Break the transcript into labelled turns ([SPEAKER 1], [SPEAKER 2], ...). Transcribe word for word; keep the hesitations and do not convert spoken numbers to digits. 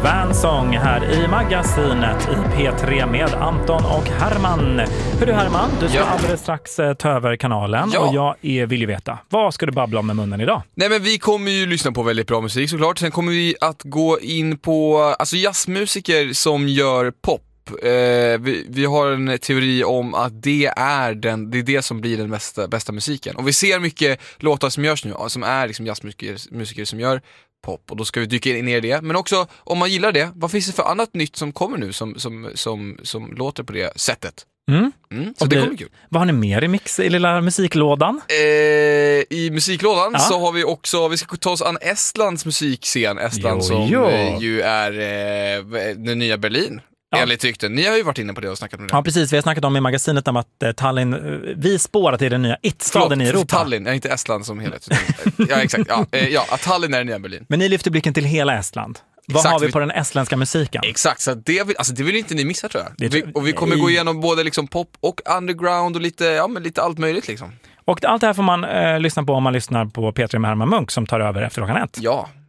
[SPEAKER 1] Fansong här i magasinet i P tre med Anton och Herman. Hur är du Herman? Du ska ja. alldeles strax eh, ta över kanalen ja. och jag är, vill ju veta. Vad ska du babbla om med munnen idag?
[SPEAKER 2] Nej men vi kommer ju lyssna på väldigt bra musik såklart. Sen kommer vi att gå in på alltså jazzmusiker som gör pop. Eh, vi, vi har en teori om att det är, den, det är det som blir den bästa, bästa musiken. Och vi ser mycket låtar som görs nu som är liksom jazzmusiker musiker som gör pop. Och då ska vi dyka in i det. Men också om man gillar det, vad finns det för annat nytt som kommer nu som, som, som, som låter på det sättet?
[SPEAKER 1] Mm.
[SPEAKER 2] Mm, så det, det kommer kul.
[SPEAKER 1] Vad har ni mer i mix i lilla musiklådan?
[SPEAKER 2] Eh, I musiklådan ja. så har vi också, vi ska ta oss an Estlands musikscen. Estland jo, som jo. ju är eh, den nya Berlin. Ja. Enligt rykten. Ni har ju varit inne på det och snackat om det.
[SPEAKER 1] Ja, precis. Vi har snackat om i magasinet om att eh, Tallinn, vi spårat till den nya it-staden i Europa.
[SPEAKER 2] Tallinn, ja, inte Estland som helhet. ja, exakt. Ja, eh, ja, att Tallinn är den nya Berlin.
[SPEAKER 1] Men ni lyfter blicken till hela Estland. Vad exakt, har vi på den estländska musiken?
[SPEAKER 2] Exakt, så det vill, alltså det vill inte ni missa tror jag. Vi, och vi kommer gå igenom både liksom pop och underground och lite, ja, men lite allt möjligt liksom.
[SPEAKER 1] Och allt det här får man eh, lyssna på om man lyssnar på P tre med Herman Munk som tar över efter klockan ett.
[SPEAKER 2] Ja.